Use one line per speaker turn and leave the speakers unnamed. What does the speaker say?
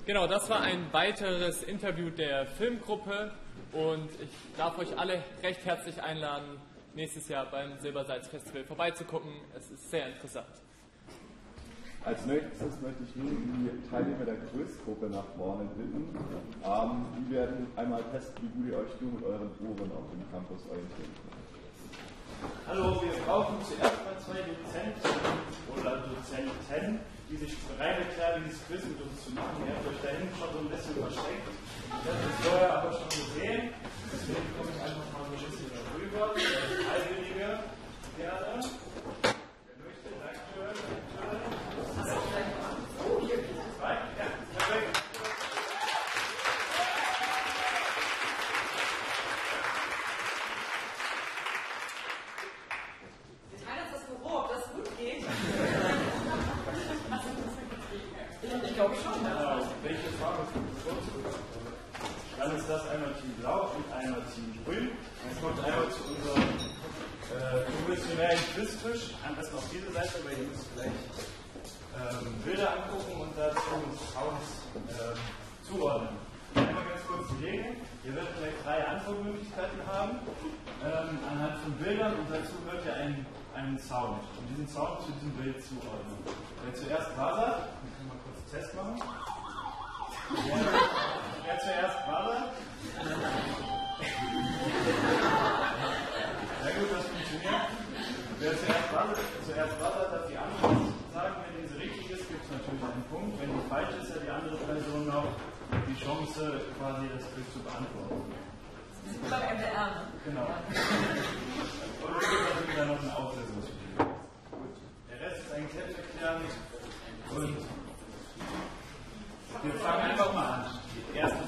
Genau, das war ein weiteres Interview der Filmgruppe und ich darf euch alle recht herzlich einladen, nächstes Jahr beim Silbersalz-Festival vorbeizugucken. Es ist sehr interessant.
Als nächstes möchte ich nun die Teilnehmer der Größgruppe nach vorne bitten. Die werden einmal testen, wie gut ihr euch nur mit euren Ohren auf dem Campus orientieren könnt.
Hallo, wir brauchen zuerst mal 2 Dozenten oder Dozenten, die sich bereit erklären, dieses Quiz mit uns zu machen. Ihr habt euch da hinten schon so ein bisschen versteckt. Ich habe das vorher aber schon gesehen. Deswegen komme ich einfach mal so ein bisschen darüber. Freiwillige gerne. Wer möchte, danke. Hast du vielleicht mal? Oh, hier gibt es 2. Ja, perfekt.
Ich glaube schon.
Genau. Welche Farbe bevorzugt? Dann ist das einmal Team Blau und einmal Team Grün. Dann kommt einmal zu unserem professionellen Quiztisch. Am besten auf diese Seite, weil ihr müsst gleich Bilder angucken und dazu Sounds zuordnen. Einmal ganz kurz die Regeln. Ihr werdet gleich 3 Antwortmöglichkeiten haben anhand von Bildern und dazu hört ihr einen Sound. Und diesen Sound zu diesem Bild zuordnen. Wer zuerst wasert, können wir kurz einen Test machen. Wer zuerst wasert? Sehr gut, das funktioniert. Wer zuerst wasert, darf die Antwort sagen. Wenn diese richtig ist, gibt es natürlich einen Punkt. Wenn die falsch ist, hat die andere Person noch die Chance, quasi das Quiz zu beantworten.
Das ist beim MDR, ne?
Genau. Und es gibt natürlich dann noch ein Auflösungsspiel. Der Rest ist eigentlich selbsterklärend. Und wir fangen einfach mal an. Die erste